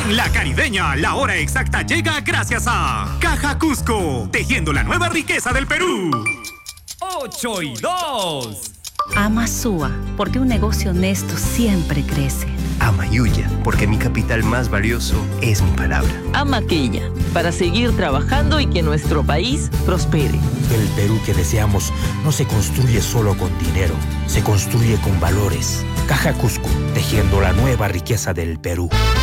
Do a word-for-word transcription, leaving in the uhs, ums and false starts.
En La Caribeña, la hora exacta llega gracias a Caja Cusco, tejiendo la nueva riqueza del Perú. ocho y dos. Amasúa, porque un negocio honesto siempre crece. Amayuya, porque mi capital más valioso es mi palabra. Amaquilla, para seguir trabajando y que nuestro país prospere. El Perú que deseamos no se construye solo con dinero, se construye con valores. Caja Cusco, tejiendo la nueva riqueza del Perú.